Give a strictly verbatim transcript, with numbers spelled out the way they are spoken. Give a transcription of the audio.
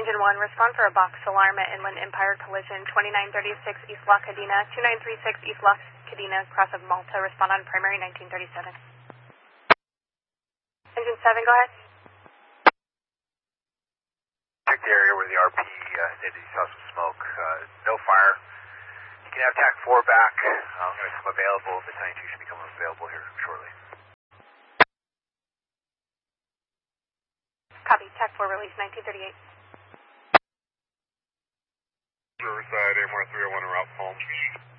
Engine one, respond for a box alarm at Inland Empire Collision, twenty-nine thirty-six East La Cadena, two nine three six East La Cadena, cross of Malta, respond on primary nineteen thirty-seven. Engine seven, go ahead. Check the area where the R P uh, stated he saw some smoke. Uh, no fire. You can have TAC four back. Uh, I'm going to come available. The ninety-two should become available here shortly. Copy. TAC four release nineteen thirty-eight. Riverside, A M R three oh one, route home.